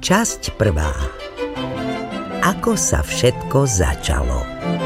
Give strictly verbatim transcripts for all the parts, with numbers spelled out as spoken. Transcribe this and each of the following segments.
Časť prvá. Ako sa všetko začalo.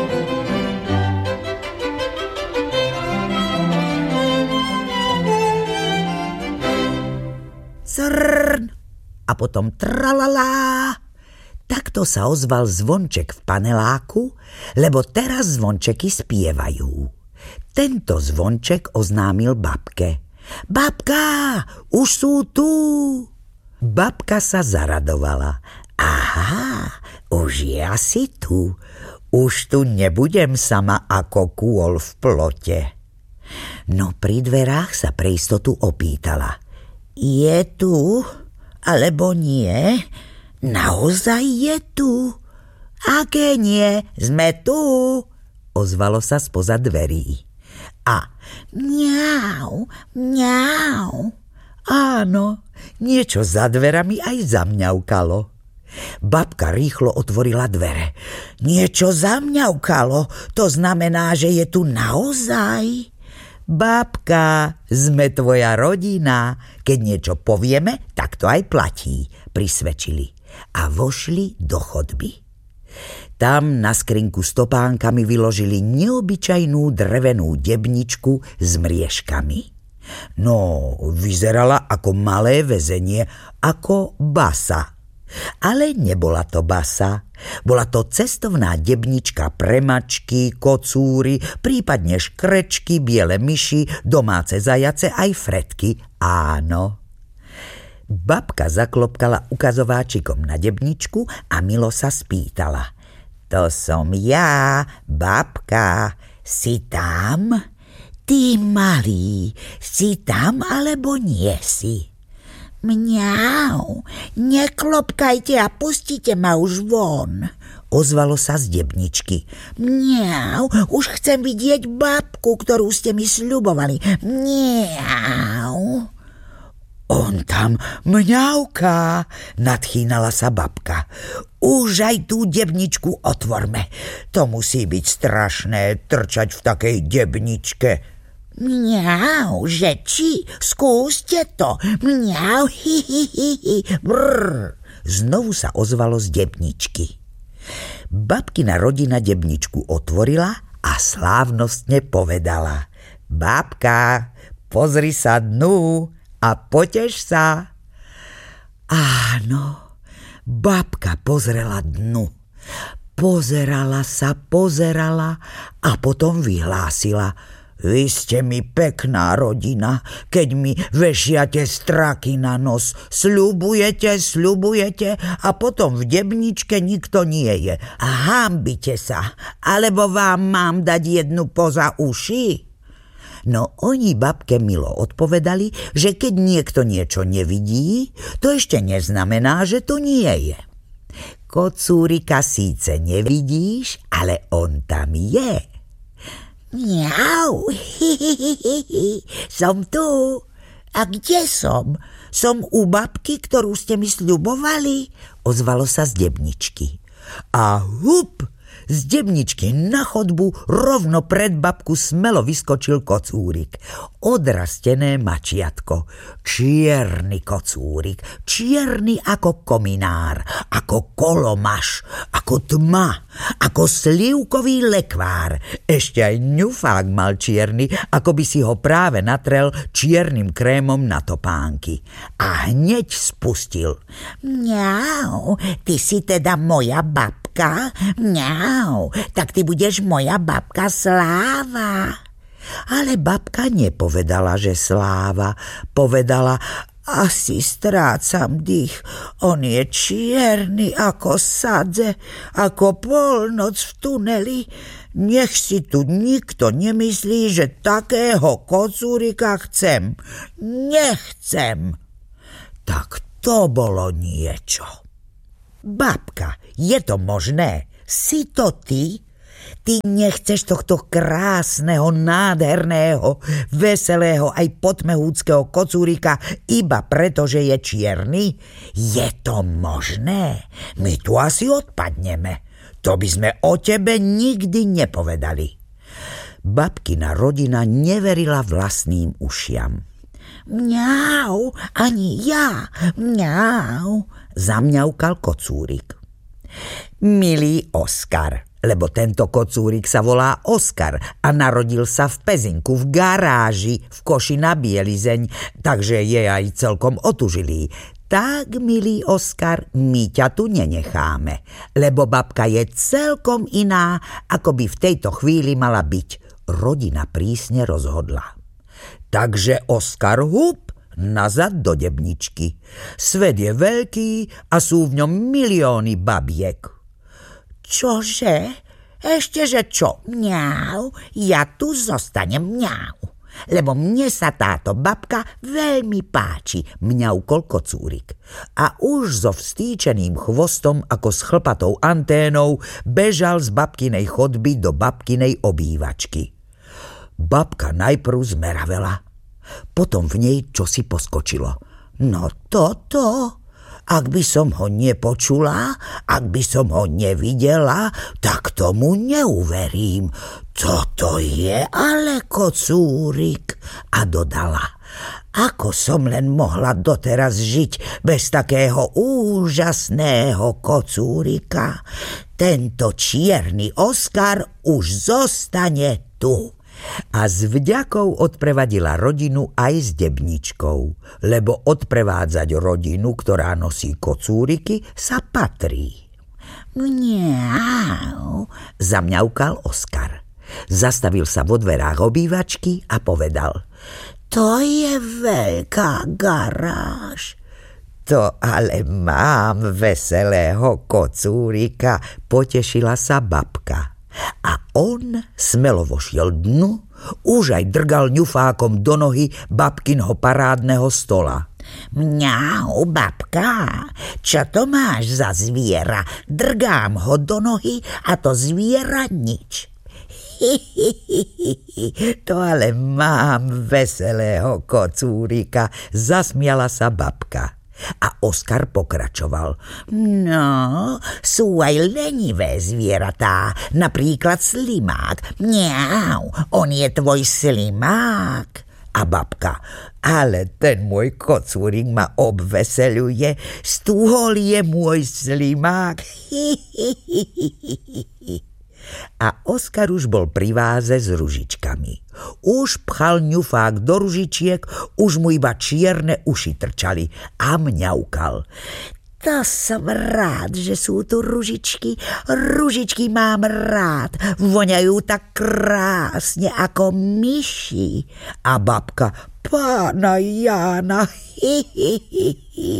Crn a potom tralalá. Takto sa ozval zvonček v paneláku, lebo teraz zvončeky spievajú. Tento zvonček oznámil babke. Babka, už sú tu. Babka sa zaradovala. Aha, už je asi tu. Už tu nebudem sama ako kôl v plote. No pri dverách sa pre istotu opýtala. Je tu, alebo nie? Naozaj je tu? Aké nie? Sme tu, ozvalo sa spoza dverí. A mňau, mňau. Áno, niečo za dverami aj zamňaukalo. Babka rýchlo otvorila dvere. Niečo zamňaukalo, to znamená, že je tu naozaj. Babka, sme tvoja rodina. Keď niečo povieme, tak to aj platí, prisvedčili. A vošli do chodby. Tam na skrinku s topánkami vyložili neobyčajnú drevenú debničku s mriežkami. No, vyzerala ako malé väzenie, ako basa. Ale nebola to basa. Bola to cestovná debnička pre mačky, kocúry, prípadne škrečky, biele myši, domáce zajace aj fretky. Áno. Babka zaklopkala ukazováčikom na debničku a milo sa spýtala. To som ja, babka. Si tam? Ty malý, si tam alebo nie si? Mňau, neklopkajte a pustite ma už von, ozvalo sa z debničky. Mňau, už chcem vidieť babku, ktorú ste mi sľubovali. Mňau. On tam mňauká, nadchýnala sa babka. Už aj tú debničku otvorme. To musí byť strašné trčať v takej debničke. Mňau, že či? Skúste to. Mňau, hi, hi, hi, hi. Brr. Znovu sa ozvalo z debničky. Babkina rodina debničku otvorila a slávnostne povedala. Babka, pozri sa dnu a poteš sa. Áno, babka pozrela dnu. Pozerala sa, pozerala a potom vyhlásila. Vy ste mi pekná rodina, keď mi vešiate straky na nos. Sľubujete, sľubujete a potom v debničke nikto nie je. A hanbite sa, alebo vám mám dať jednu poza uši? No oni babke milo odpovedali, že keď niekto niečo nevidí, to ešte neznamená, že to nie je. Kocúrika síce nevidíš, ale on tam je. Mňau, hi, hi, hi, hi, som tu. A kde som? Som u babky, ktorú ste mi sľubovali, ozvalo sa z debničky. A hup, z debničky na chodbu rovno pred babku smelo vyskočil kocúrik. Odrastené mačiatko. Čierny kocúrik. Čierny ako kominár. Ako kolomaš. Ako tma. Ako slivkový lekvár. Ešte aj ňufák mal čierny, ako by si ho práve natrel čiernym krémom na topánky. A hneď spustil. Mňau, ty si teda moja babka? Mňau, tak ty budeš moja babka Sláva. Ale babka nepovedala, že Sláva. Povedala, asi strácam dých. On je čierny ako sadze, ako polnoc v tuneli. Nech si tu nikto nemyslí, že takého kocúrika chcem. Nechcem. Tak to bolo niečo. Babka, je to možné? Si to ty? Ty nechceš tohto krásneho, nádherného, veselého aj potmehúckého kocúrika iba preto, že je čierny? Je to možné? My tu asi odpadneme. To by sme o tebe nikdy nepovedali. Babkina rodina neverila vlastným ušiam. Mňau, ani ja, mňau, zamňaukal kocúrik. Milý Oskar, lebo tento kocúrik sa volá Oskar a narodil sa v Pezinku v garáži v koši na bielizeň, takže je aj celkom otužilý. Tak, milý Oskar, my ťa tu nenecháme, lebo babka je celkom iná, ako by v tejto chvíli mala byť. Rodina prísne rozhodla. Takže Oskar hup nazad do debničky. Svet je veľký a sú v ňom milióny babiek. Čože? Ešte, že čo? Mňau, ja tu zostanem, mňau. Lebo mne sa táto babka veľmi páči, mňaukol kocúrik. A už so vstýčeným chvostom ako s chlpatou anténou bežal z babkinej chodby do babkinej obývačky. Babka najprv zmeravela, potom v nej čosi poskočilo. No toto... Ak by som ho nepočula, ak by som ho nevidela, tak tomu neuverím. Toto je ale kocúrik. A dodala, ako som len mohla doteraz žiť bez takého úžasného kocúrika. Tento čierny Oskar už zostane tu. A s vďakou odprevadila rodinu aj s debničkou, lebo odprevádzať rodinu, ktorá nosí kocúriky, sa patrí. Mňau, zamňaukal Oskar. Zastavil sa vo dverách obývačky a povedal, to je veľká garáž. To ale mám veselého kocúrika, potešila sa babka. A on smelo vošiel dnu, už aj drgal ňufákom do nohy babkinho parádneho stola. Mňau, babka, čo to máš za zviera? Drgám ho do nohy a to zviera nič. Hi, hi, hi, hi, hi. To ale mám veselého kocúrika, zasmiala sa babka. A Oskar pokračoval. No, sú aj lenivé zvieratá, napríklad slimák. Mňau, on je tvoj slimák. A babka, ale ten môj kocúrik ma obveseľuje, stôl je môj slimák. Hi, hi, hi, hi, hi. A Oskar už bol pri váze s ružičkami. Už pchal ňufák do ružičiek, už mu iba čierne uši trčali a mňaukal. To som rád, že sú tu ružičky. Ružičky mám rád. Voňajú tak krásne ako myši. A babka, pána Jána. Hi, hi, hi, hi.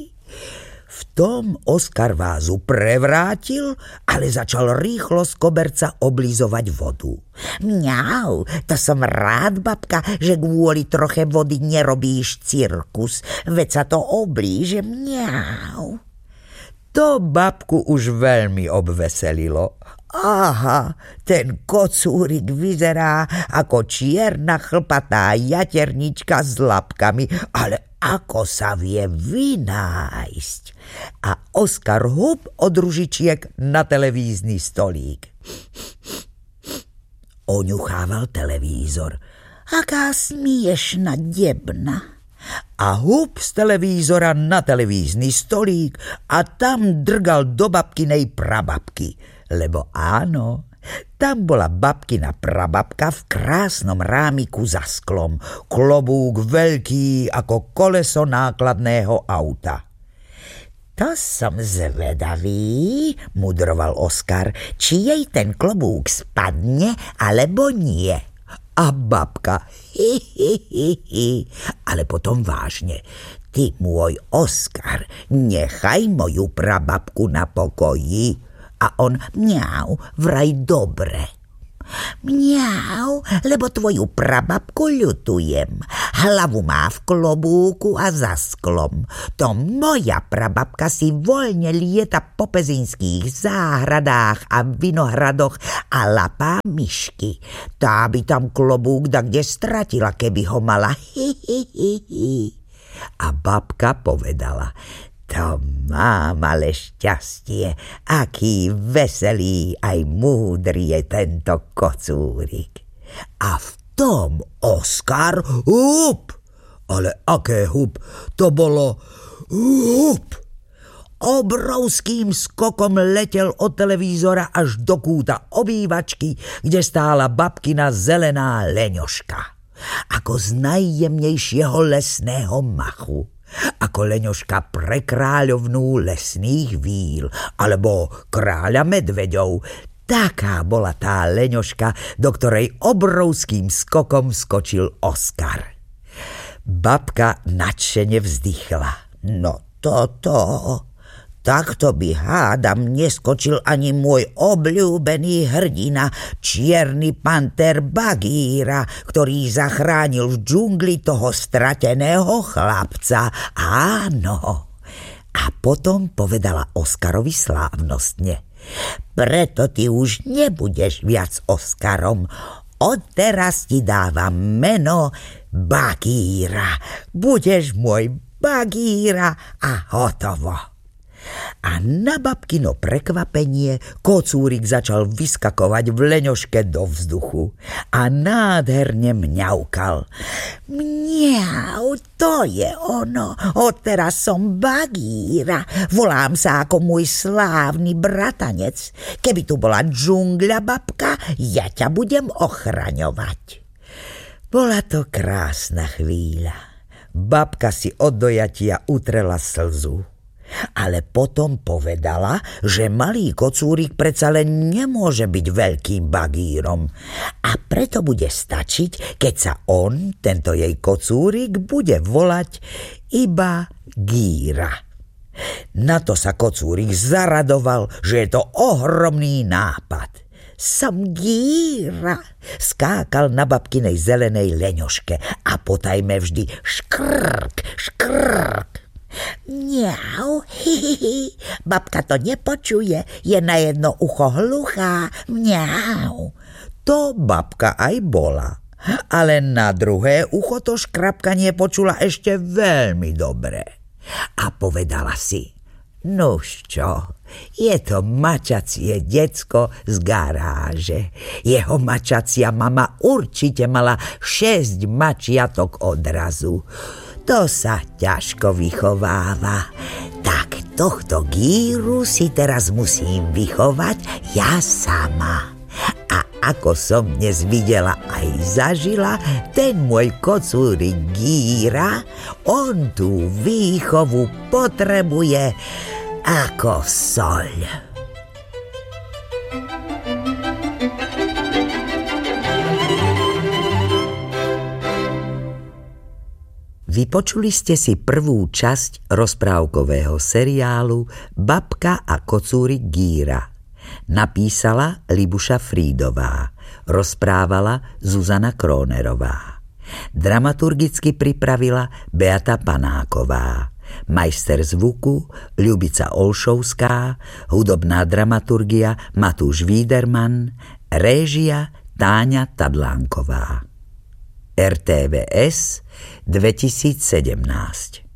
V tom Oskar vázu prevrátil, ale začal rýchlo z koberca oblizovať vodu. Mňau, to som rád, babka, že kvôli troche vody nerobíš cirkus, veď sa to oblíže, mňau. To babku už veľmi obveselilo. Aha, ten kocúrik vyzerá ako čierna chlpatá jaternička s labkami, ale ako sa vie vynájsť. A Oskar hup od ružičiek na televízny stolík. Oňuchával televízor. Aká smiešna debna. A hup z televízora na televízny stolík a tam drgal do babkinej prababky. Lebo áno, tam bola babkina prababka v krásnom rámiku za sklom, klobúk veľký ako koleso nákladného auta. To som zvedavý, mudroval Oskar, či jej ten klobúk spadne, alebo nie. A babka, hi, hi, hi, hi, ale potom vážne. Ty, môj Oskar, nechaj moju prababku na pokoji. A on, mňau, vraj dobre. Mňau, lebo tvoju prababku ľutujem. Hlavu má v klobúku a za sklom. To moja prababka si voľne lieta po pezinských záhradách a vinohradoch a lapá myšky. Tá by tam klobúk da kde stratila, keby ho mala. Hi, hi, hi, hi. A babka povedala, to mám ale šťastie, aký veselý aj múdry je tento kocúrik. A v tom Oskar hup, ale aké hup, to bolo hup. obrovským skokom letel od televízora až do kúta obývačky, kde stála babkina zelená leňoška. Ako z najjemnejšieho lesného machu. Ako leňoška pre kráľovnú lesných víl alebo kráľa medveďov. Taká bola tá leňoška, do ktorej obrovským skokom skočil Oskar. Babka nadšene vzdychla. No toto, takto by hádam neskočil ani môj obľúbený hrdina, čierny panter Bagíra, ktorý zachránil v džungli toho strateného chlapca. Áno. A potom povedala Oskarovi slávnostne: preto ty už nebudeš viac Oskarom. Odteraz ti dávam meno Bagíra. Budeš môj Bagíra a hotovo. A na babkino prekvapenie kocúrik začal vyskakovať v leňoške do vzduchu a nádherne mňaukal. Mňau, to je ono, odteraz som Bagíra, volám sa ako môj slávny bratanec. Keby tu bola džungľa, babka, ja ťa budem ochraňovať. Bola to krásna chvíľa. Babka si od dojatia utrela slzu. Ale potom povedala, že malý kocúrik predsa len nemôže byť veľkým bagírom. A preto bude stačiť, keď sa on, tento jej kocúrik, bude volať iba Gíra. Na to sa kocúrik zaradoval, že je to ohromný nápad. Som Gíra, skákal na babkinej zelenej leňoške a potajme vždy škrk, škrk. Mňau, hihihi, babka to nepočuje, je na jedno ucho hluchá, mňau. To babka aj bola, ale na druhé ucho to škrapkanie počula ešte veľmi dobre. A povedala si: nuž čo, je to mačacie decko z garáže. Jeho mačacia mama určite mala šesť mačiatok odrazu. To sa ťažko vychováva. Tak tohto Gíru si teraz musím vychovať ja sama. A ako som dnes videla aj zažila, ten môj kocúrik Gíra, on tú výchovu potrebuje ako soľ. Vypočuli ste si prvú časť rozprávkového seriálu Babka a kocúrik Gíra. Napísala Libuša Frídová, rozprávala Zuzana Krónerová. Dramaturgicky pripravila Beata Panáková. Majster zvuku Ľubica Olšovská, hudobná dramaturgia Matúš Víderman, réžia Táňa Tadlánková. er té vé es dvetisícsedemnásť.